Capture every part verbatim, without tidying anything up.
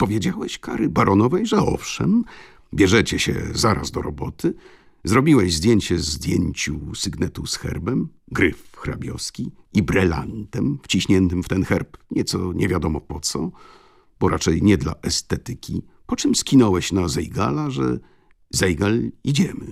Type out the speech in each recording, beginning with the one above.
Powiedziałeś Kary Baronowej, że owszem, bierzecie się zaraz do roboty. Zrobiłeś zdjęcie zdjęciu sygnetu z herbem, gryf hrabiowski i brelantem wciśniętym w ten herb, nieco nie wiadomo po co, bo raczej nie dla estetyki, po czym skinąłeś na Zeigala, że Zeigal, idziemy.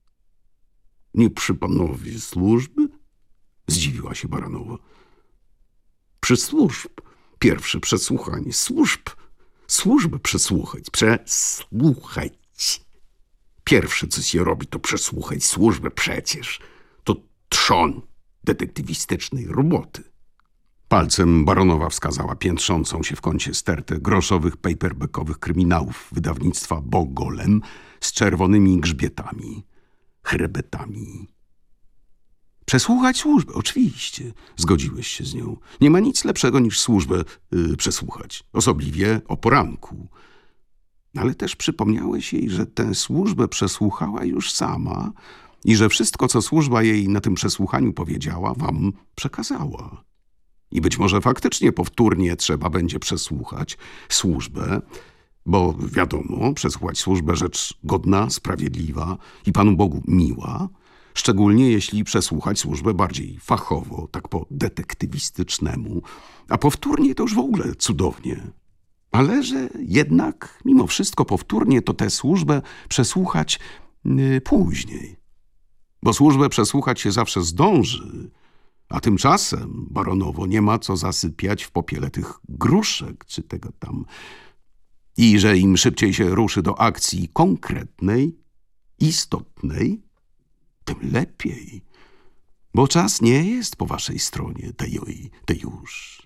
Nie przy panowie służby? Zdziwiła się Baronowa. Przy służb. Pierwsze przesłuchanie. Służb. Służby przesłuchać. Przesłuchać. Pierwsze, co się robi, to przesłuchać służbę przecież. To trzon detektywistycznej roboty. Palcem Baronowa wskazała piętrzącą się w kącie stertę groszowych, paperbackowych kryminałów wydawnictwa Bogolem z czerwonymi grzbietami, chrebetami. Przesłuchać służbę, oczywiście, zgodziłeś się z nią. Nie ma nic lepszego niż służbę yy, przesłuchać, osobliwie o poranku. Ale też przypomniałeś jej, że tę służbę przesłuchała już sama i że wszystko, co służba jej na tym przesłuchaniu powiedziała, wam przekazała. I być może faktycznie powtórnie trzeba będzie przesłuchać służbę, bo wiadomo, przesłuchać służbę rzecz godna, sprawiedliwa i Panu Bogu miła, szczególnie jeśli przesłuchać służbę bardziej fachowo, tak po detektywistycznemu, a powtórnie to już w ogóle cudownie. Ale że jednak mimo wszystko powtórnie to tę służbę przesłuchać yy, później. Bo służbę przesłuchać się zawsze zdąży, a tymczasem, Baronowo, nie ma co zasypiać w popiele tych gruszek czy tego tam. I że im szybciej się ruszy do akcji konkretnej, istotnej, tym lepiej. Bo czas nie jest po waszej stronie, te, te już.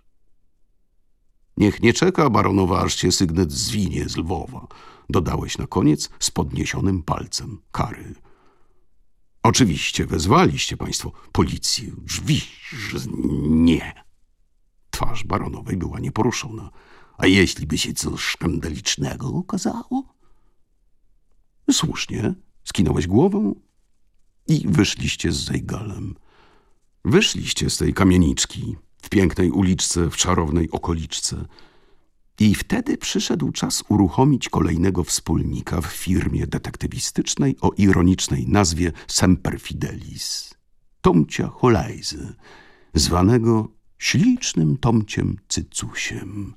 Niech nie czeka Baronowa, aż się sygnet zwinie z Lwowa, dodałeś na koniec z podniesionym palcem Kary. Oczywiście wezwaliście państwo policję. Oczywiście nie. Twarz Baronowej była nieporuszona. A jeśli by się coś skandalicznego okazało? Słusznie, skinąłeś głową i wyszliście z Zeigalem. Wyszliście z tej kamieniczki w pięknej uliczce, w czarownej okoliczce. I wtedy przyszedł czas uruchomić kolejnego wspólnika w firmie detektywistycznej o ironicznej nazwie Semper Fidelis. Tomcia Holajzy, zwanego ślicznym Tomciem Cycusiem.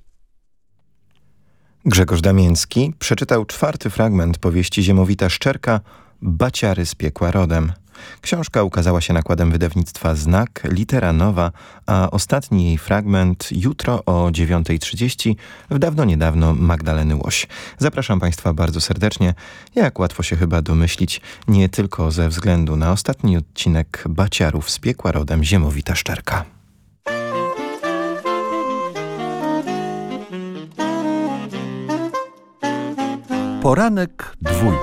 Grzegorz Damiński przeczytał czwarty fragment powieści Ziemowita Szczerka Baciary z piekła rodem. Książka ukazała się nakładem wydawnictwa Znak, litera nowa, a ostatni jej fragment jutro o dziewiątej trzydzieści w dawno niedawno Magdaleny Łoś. Zapraszam Państwa bardzo serdecznie, jak łatwo się chyba domyślić, nie tylko ze względu na ostatni odcinek Baciarów z piekła rodem Ziemowita Szczerka. Poranek dwójki.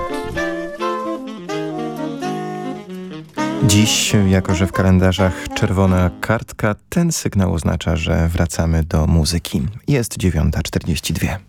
Dziś, jako że w kalendarzach czerwona kartka, ten sygnał oznacza, że wracamy do muzyki. Jest dziewiąta czterdzieści dwa.